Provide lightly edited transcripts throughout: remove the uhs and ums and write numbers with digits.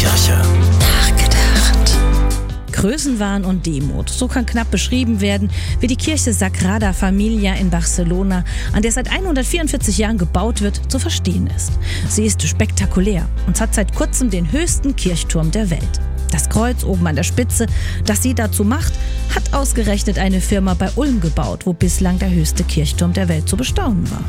Kirche. Nachgedacht. Größenwahn und Demut. So kann knapp beschrieben werden, wie die Kirche Sagrada Familia in Barcelona, an der seit 144 Jahren gebaut wird, zu verstehen ist. Sie ist spektakulär und hat seit kurzem den höchsten Kirchturm der Welt. Das Kreuz oben an der Spitze, das sie dazu macht, hat ausgerechnet eine Firma bei Ulm gebaut, wo bislang der höchste Kirchturm der Welt zu bestaunen war.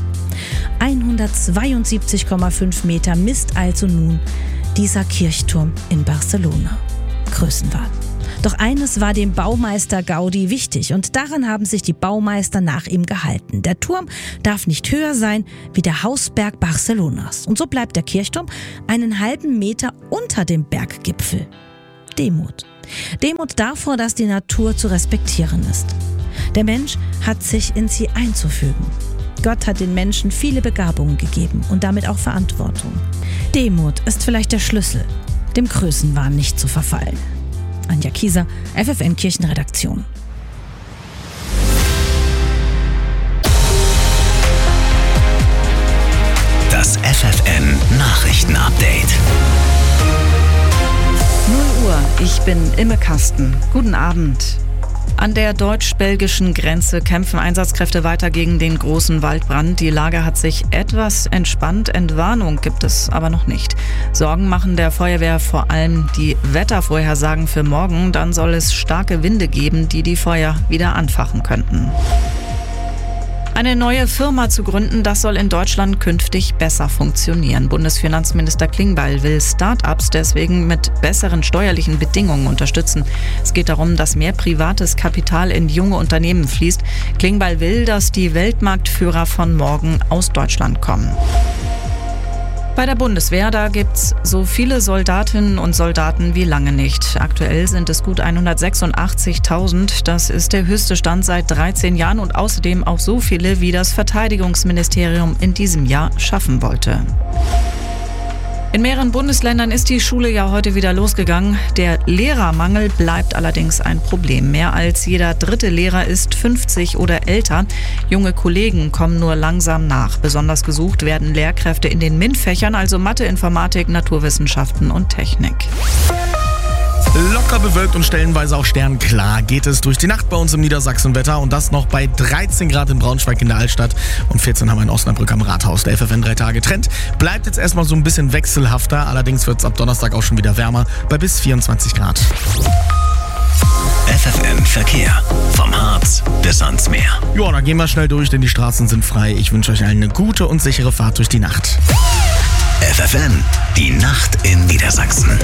172,5 Meter misst also nun dieser Kirchturm in Barcelona. Größenwahn. Doch eines war dem Baumeister Gaudi wichtig und daran haben sich die Baumeister nach ihm gehalten. Der Turm darf nicht höher sein wie der Hausberg Barcelonas. Und so bleibt der Kirchturm einen halben Meter unter dem Berggipfel. Demut. Demut davor, dass die Natur zu respektieren ist. Der Mensch hat sich in sie einzufügen. Gott hat den Menschen viele Begabungen gegeben und damit auch Verantwortung. Demut ist vielleicht der Schlüssel, dem Größenwahn nicht zu verfallen. Anja Kieser, FFN Kirchenredaktion. Das FFN Nachrichtenupdate. 0 Uhr, ich bin Imme Kasten. Guten Abend. An der deutsch-belgischen Grenze kämpfen Einsatzkräfte weiter gegen den großen Waldbrand. Die Lage hat sich etwas entspannt. Entwarnung gibt es aber noch nicht. Sorgen machen der Feuerwehr vor allem die Wettervorhersagen für morgen. Dann soll es starke Winde geben, die die Feuer wieder anfachen könnten. Eine neue Firma zu gründen, das soll in Deutschland künftig besser funktionieren. Bundesfinanzminister Klingbeil will Start-ups deswegen mit besseren steuerlichen Bedingungen unterstützen. Es geht darum, dass mehr privates Kapital in junge Unternehmen fließt. Klingbeil will, dass die Weltmarktführer von morgen aus Deutschland kommen. Bei der Bundeswehr, da gibt's so viele Soldatinnen und Soldaten wie lange nicht. Aktuell sind es gut 186.000. Das ist der höchste Stand seit 13 Jahren und außerdem auch so viele, wie das Verteidigungsministerium in diesem Jahr schaffen wollte. In mehreren Bundesländern ist die Schule ja heute wieder losgegangen. Der Lehrermangel bleibt allerdings ein Problem. Mehr als jeder dritte Lehrer ist 50 oder älter. Junge Kollegen kommen nur langsam nach. Besonders gesucht werden Lehrkräfte in den MINT-Fächern, also Mathe, Informatik, Naturwissenschaften und Technik. Locker bewölkt und stellenweise auch sternklar geht es durch die Nacht bei uns im Niedersachsenwetter und das noch bei 13 Grad in Braunschweig in der Altstadt und 14 haben wir in Osnabrück am Rathaus. Der FFN 3 Tage Trend bleibt jetzt erstmal so ein bisschen wechselhafter, allerdings wird es ab Donnerstag auch schon wieder wärmer bei bis 24 Grad. FFN Verkehr. Vom Harz bis ans Meer. Ja, dann gehen wir schnell durch, denn die Straßen sind frei. Ich wünsche euch allen eine gute und sichere Fahrt durch die Nacht. FFN, die Nacht in Niedersachsen.